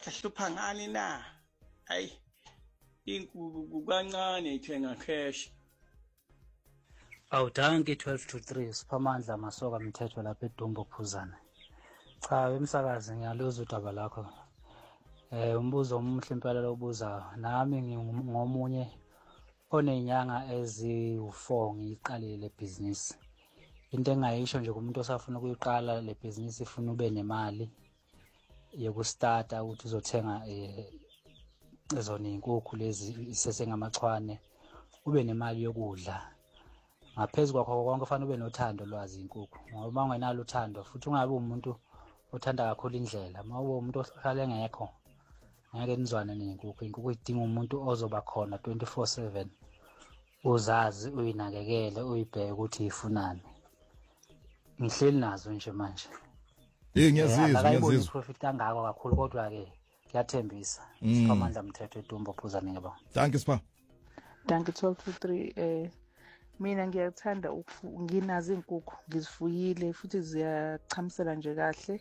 hlupha ngani na hayi inkukhu kancane ithenga cash. Awudanki 12 to 3 Siphamandla Masoka Mthetho lapha eDumbo Phuzane. Cha emsakazi ngiyaluzwa udaba lakho. Umbuzo omuhle impela lo ubuzayo. Nami ngomunye onenyanga ezi4 ngiyiqalile le business. Into engayisho nje kumuntu osafuna ukuyiqala le business ifuna ube nemali yokustarta ukuthi uzothenga ezona inkukhu lezi isesengamachwane, ube nemali yokudla. Ngaphezulu kwakho konke kufanele ube nothando lwazi inkukhu, ngoba ungenalo uthando futhi ungabe umuntu othanda kakhulu indlela. Uma ube umuntu ohlala engekho ngeke nizwane neinkukhu. Inkukhu idinga umuntu ozoba khona 24/7, uzazi uyinakekele uyibheke ukuthi ifunani. Ngihleli nazo nje manje. Ngiyazizwa profit kangako kakhulu kodwa ke kuyathembisa. Siphamandla Mthetho eDumbo Phuzane ngiyabonga. Danke Sipha. Danke 12 to 3 mina ngiyathanda nginazo inkukhu, ngizifuyile futhi ziyachamisela nje kahle.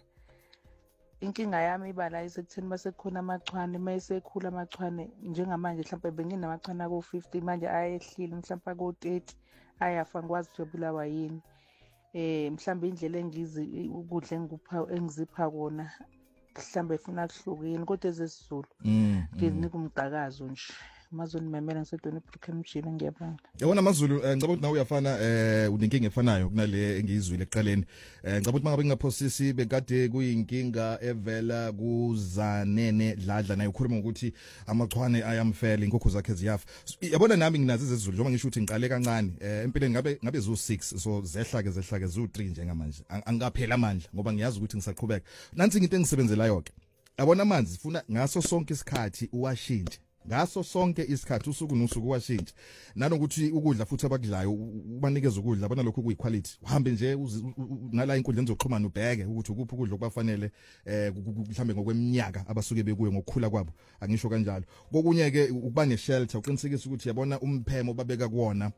Inkinga yami ibala isekutheni masekukhona amachwane, mayesekhula amachwane njengamanje mhlawumbe benginamachwane ako-50 manje ayehlile mhlawumbe ako-30 ayafa ngikwazi ukuthi ebulawa yini. Mhlawumbe indlela ukudla engizipha kona mhlawumbe efuna kuhlukile kodwa ezesizulu ngizinika umqhakazo nje. Amazulu memela ngisedoni Brooklyn Mjini ngiyabonga. Yabona Mazulu ngicabanga ukuthi nawe uyafana unenkinga efanayo kunale engiyizwile ekuqaleni. Ngicabanga ukuthi mangabe ngingaphosisi bekade kuyinkinga evela kuZanene Dladla naye ukhuluma ukuthi amachwane ayamfela inkukhu zakhe ziyafa. Yabona nami nginazi izizulu njengoba ngisho ukuthi ngiqale kancane empilweni ngabe zu6 so zehla ke zu3 njengamanje. Angikaphela amandla ngoba ngiyazi ukuthi ngisaqhubeka. Nansi into engisebenzelayo ke. Yabona amanzi sifuna ngaso sonke isikhathi uwashintshe. Ngaso sonke isikhathi usuku nosuku washintsha nanokuthi ukudla futhi abakudlayo ubanikeza ukudla abana lokho kuyiquality uhambe nje ngala inkundla nizoxhumana ubheke ukuthi ukuphi ukudla okubafanele mhlambe ngokweminyaka abasuke bekuye ngokukhula kwabo angisho kanjalo kokunye ke ukuba neshelter uqinisekisa ukuthi yabona umphemo babeka kuwona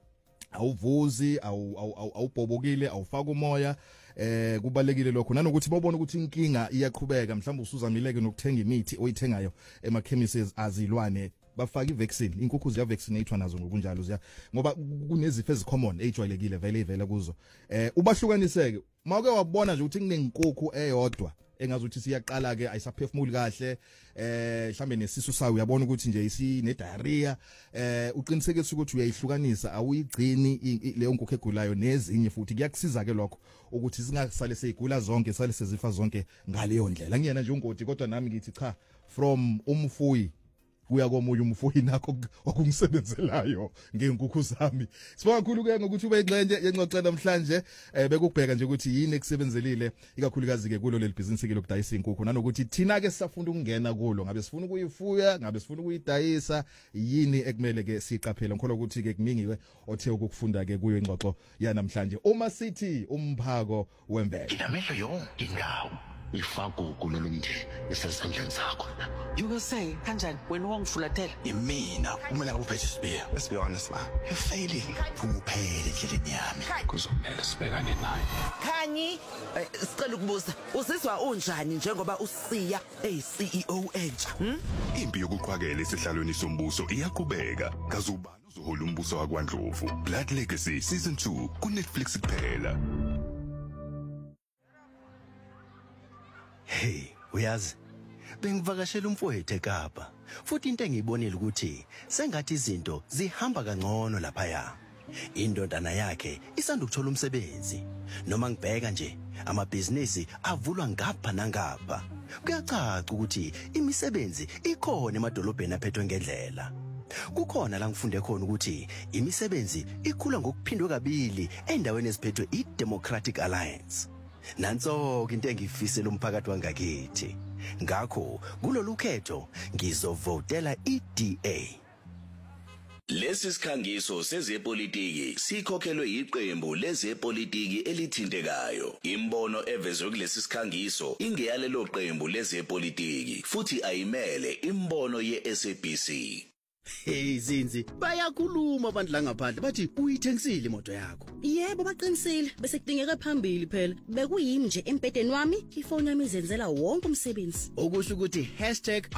awuvuzi awubhobokile awufaka umoya kubalekile lokho nanokuthi babone ukuthi inkinga iyaqhubeka mhlawumbe usuzamileke nokuthenga imithi oyithengayo ema-chemistries azilwane bafaka ivaccine inkukhu ziya vaccinate nazo ngokunjalo ziya ngoba kunezifo ezicommon ejwayelekile vele kuzo ubahlukaniseke mawuke wabona nje ukuthi kunenkukhu eyodwa engazuthi siyaqala ke ayisaphefumuli kahle mhlambe nesisu sayo uyabona ukuthi nje isine diarrhea uqinisekisa ukuthi uyayihlukanisa awuyigcini leyo nkukhu egulayo nezinye futhi kuyakusiza ke lokho ukuthi singasale seyigula zonke sale sezifa zonke ngaleyo ndlela ngiyena nje ungoti kodwa nami ngithi cha from umfuyi kuya komunye umfuyi nakho okungisebenzelayo ngenkukhu zami sibonga kakhulu ke ngokuthi ube ingxenye yengxoxo namhlanje bekubheka nje ukuthi yini ekusebenzelile ikakhulukazi ke kulo leli business ke lokudayisa inkukhu nanokuthi thina ke sisafunda ukungena kulo ngabe sifuna ukuyifuya ngabe sifuna ukuyidayisa yini ekumele ke siqaphele ngikholwa ukuthi ke kuningi othe ukufunda ke kuyo ingxoxo yanamhlanje uma sithi umphako wemvelo inamehlo yonke indawo ifagugu lolumndeni esesandleni sakho. You will say kanjani wena wangifulathela Imina kumele ngakuphethe isibia. Let's be honest man. You're failing. Phumuphele endleleni yami. Kuzomela sibekane naye. Khanyi sicela ukubuza usizwa unjani njengoba usiya eCEO entsha? Impi yokuqhwakela esihlalweni sombuso iyaqhubeka. Kazubani uzohola umbuso wakwaNdlovu. Blood Legacy Season 2 ku Netflix kuphela. Hey, uyazi bengivakashela umfowethu eKapa futhi into engiyibonile ukuthi sengathi izinto zihamba kangcono lapha ya. Indodana yakhe isanda ukuthola umsebenzi. Noma ngibheka nje amabhizinisi avulwa ngapha nangapha. Kuyacaca ukuthi imisebenzi ikhona emadolobheni aphethwe ngendlela. Kukhona la ngifunde khona ukuthi imisebenzi ikhula ngokuphindwe kabili endaweni eziphethwe iDemocratic Alliance. Nanso into engifisela umphakathi wangakithi. Ngakho kulolu khetho ngizovotela iDA. Lesi sikhangiso sezepolitiki sikhokhelwe iqembu lezepolitiki elithintekayo. Imbono evezwe kulesi sikhangiso ingeyalelo qembu lezepolitiki futhi ayimele imbono yeSABC. Hey Zinzi, bayakhuluma abantu la ngaphandle bathi uyithengisile imoto yakho. Yebo baqinisile, bese kudingeka phambili phela. Bekuyimi nje empedeni wami, ifoni yami izenzela wonke umsebenzi. Okusho ukuthi